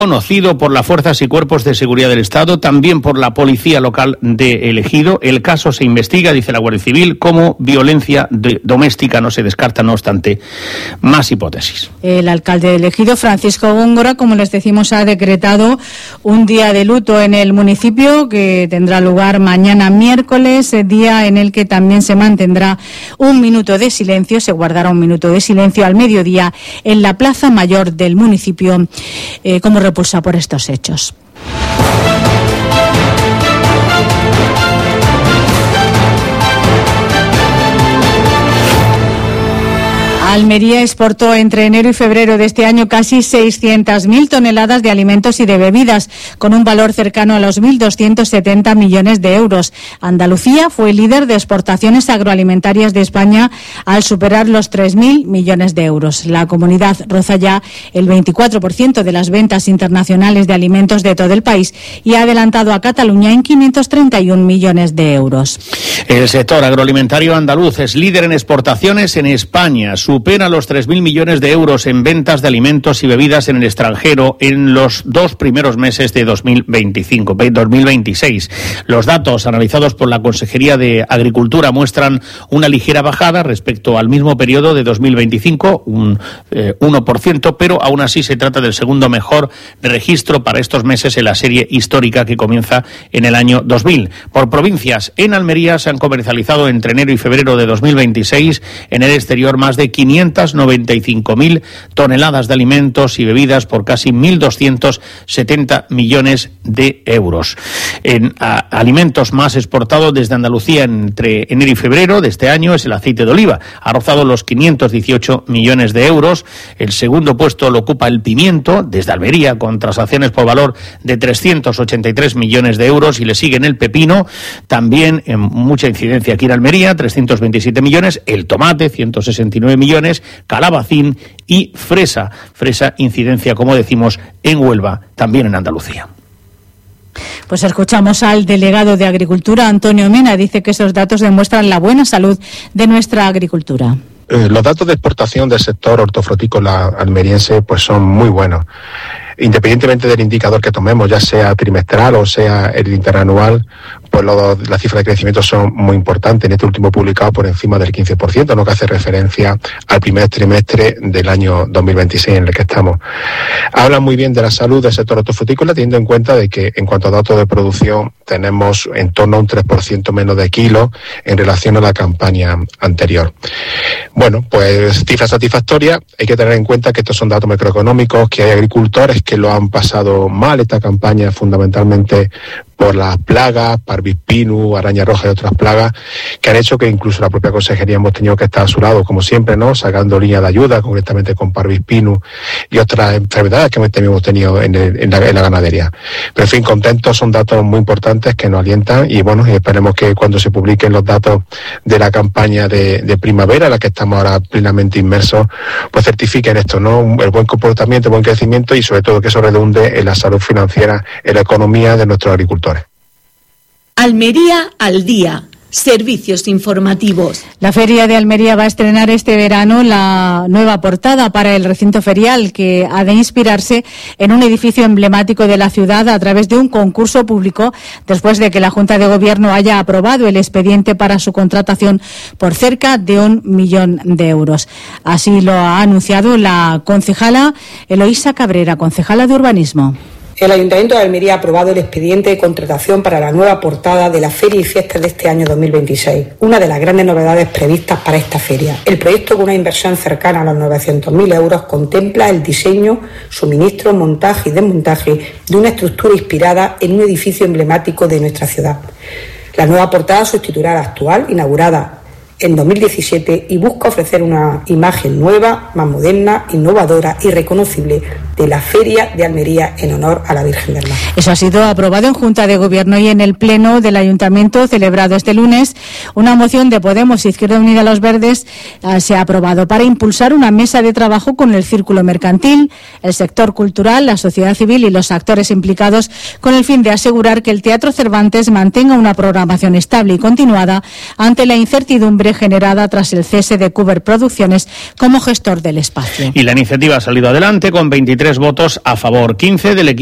Conocido por las fuerzas y cuerpos de seguridad del Estado, también por la policía local de El Ejido. El caso se investiga, dice la Guardia Civil, como violencia doméstica. No se descarta, no obstante, más hipótesis. El alcalde de El Ejido, Francisco Góngora, como les decimos, ha decretado un día de luto en el municipio que tendrá lugar mañana miércoles, día en el que también se mantendrá un minuto de silencio, se guardará un minuto de silencio al mediodía en la Plaza Mayor del municipio, como repulsa por estos hechos. Almería exportó entre enero y febrero de este año casi 600.000 toneladas de alimentos y de bebidas, con un valor cercano a los 1.270 millones de euros. Andalucía fue líder de exportaciones agroalimentarias de España al superar los 3.000 millones de euros. La comunidad roza ya el 24% de las ventas internacionales de alimentos de todo el país y ha adelantado a Cataluña en 531 millones de euros. El sector agroalimentario andaluz es líder en exportaciones en España. Supera los 3.000 millones de euros en ventas de alimentos y bebidas en el extranjero en los 2 primeros meses de 2026. Los datos analizados por la Consejería de Agricultura muestran una ligera bajada respecto al mismo periodo de 2025, un 1%, pero aún así se trata del segundo mejor registro para estos meses en la serie histórica que comienza en el año 2000. Por provincias, en Almería se han comercializado entre enero y febrero de 2026 en el exterior más de 595.000 toneladas de alimentos y bebidas por casi 1.270 millones de euros. En alimentos más exportados desde Andalucía entre enero y febrero de este año es el aceite de oliva. Ha rozado los 518 millones de euros. El segundo puesto lo ocupa el pimiento desde Almería, con transacciones por valor de 383 millones de euros, y le siguen el pepino, también en mucha incidencia aquí en Almería, 327 millones, el tomate, 169 millones, calabacín y fresa incidencia, como decimos, en Huelva, también en Andalucía. Pues escuchamos al delegado de Agricultura, Antonio Mena. Dice que esos datos demuestran la buena salud de nuestra agricultura. Los datos de exportación del sector hortofrutícola almeriense pues son muy buenos. Independientemente del indicador que tomemos, ya sea trimestral o sea el interanual, pues las cifras de crecimiento son muy importantes. En este último publicado por encima del 15%, lo que hace referencia al primer trimestre del año 2026 en el que estamos. Habla muy bien de la salud del sector hortofrutícola, teniendo en cuenta de que en cuanto a datos de producción tenemos en torno a un 3% menos de kilos en relación a la campaña anterior. Bueno, pues cifra satisfactoria. Hay que tener en cuenta que estos son datos macroeconómicos, que hay agricultores que lo han pasado mal esta campaña, fundamentalmente por las plagas, Parvis pinus, araña roja y otras plagas, que han hecho que incluso la propia consejería hemos tenido que estar a su lado, como siempre, ¿no?, sacando líneas de ayuda, concretamente con Parvis pinus y otras enfermedades que hemos tenido en la ganadería. Pero en fin, contentos, son datos muy importantes que nos alientan, y bueno, y esperemos que cuando se publiquen los datos de la campaña de primavera, en la que estamos ahora plenamente inmersos, pues certifiquen esto, ¿no?, el buen comportamiento, el buen crecimiento, y sobre todo que eso redunde en la salud financiera, en la economía de nuestros agricultores. Almería al día. Servicios informativos. La Feria de Almería va a estrenar este verano la nueva portada para el recinto ferial, que ha de inspirarse en un edificio emblemático de la ciudad a través de un concurso público, después de que la Junta de Gobierno haya aprobado el expediente para su contratación por cerca de 1 millón de euros. Así lo ha anunciado la concejala Eloísa Cabrera, concejala de Urbanismo. El Ayuntamiento de Almería ha aprobado el expediente de contratación para la nueva portada de la Feria y Fiestas de este año 2026, una de las grandes novedades previstas para esta feria. El proyecto, con una inversión cercana a los 900.000 euros, contempla el diseño, suministro, montaje y desmontaje de una estructura inspirada en un edificio emblemático de nuestra ciudad. La nueva portada sustituirá a la actual, inaugurada en 2017, y busca ofrecer una imagen nueva, más moderna, innovadora y reconocible de la Feria de Almería en honor a la Virgen del Mar. Eso ha sido aprobado en Junta de Gobierno y en el Pleno del Ayuntamiento celebrado este lunes. Una moción de Podemos, Izquierda Unida, Los Verdes se ha aprobado para impulsar una mesa de trabajo con el Círculo Mercantil, el sector cultural, la sociedad civil y los actores implicados, con el fin de asegurar que el Teatro Cervantes mantenga una programación estable y continuada ante la incertidumbre incertidumbre generada tras el cese de Cuber Producciones como gestor del espacio. Y la iniciativa ha salido adelante con 23 votos a favor, 15 del equipo